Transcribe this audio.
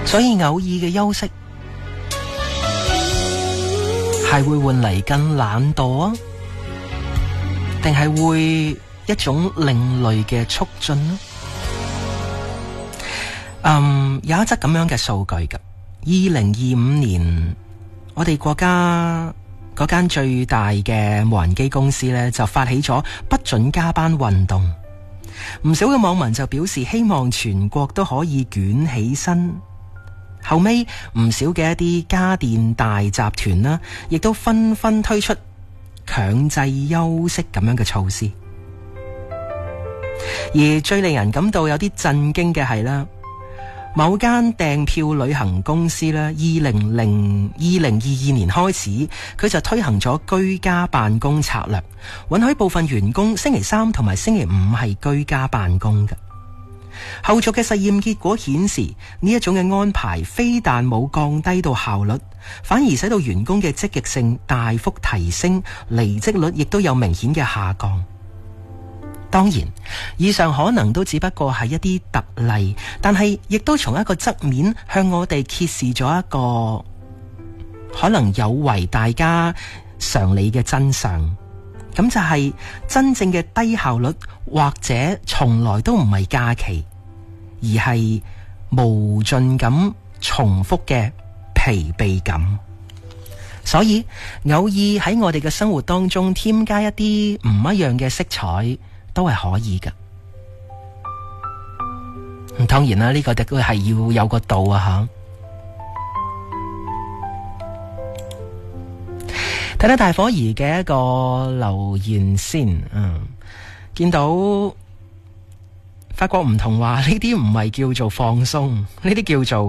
所以偶爾嘅休息係會換嚟更懶惰啊，定係會一種另類嘅促進呢？有一則咁樣嘅數據㗎，2025年我哋國家嗰間最大嘅無人機公司呢，就發起咗不准加班運動。唔少嘅網民就表示希望全國都可以捲起身。後尾唔少嘅一啲家電大集團啦，亦都紛紛推出強制休息咁樣嘅措施。而最令人感到有啲震驚嘅係啦，某間訂票旅行公司咧，2022年開始，佢就推行咗居家辦公策略，允許部分員工星期三同埋星期五係居家辦公嘅。後續嘅實驗結果顯示，呢一種嘅安排非但冇降低到效率，反而使到員工嘅積極性大幅提升，離職率亦都有明顯嘅下降。當然，以上可能都只不過係一啲特例，但係亦都從一個側面向我哋揭示咗一個可能有違大家常理嘅真相。咁就係真正嘅低效率，或者從來都唔係假期，而係無盡咁重複嘅疲憊感。所以偶爾喺我哋嘅生活當中添加一啲唔一樣嘅色彩都係可以嘅。咁當然啦，呢個都係要有個度啊吓。睇睇大伙兒嘅一個留言先，見到法國唔同話呢啲唔係叫做放鬆，呢啲叫做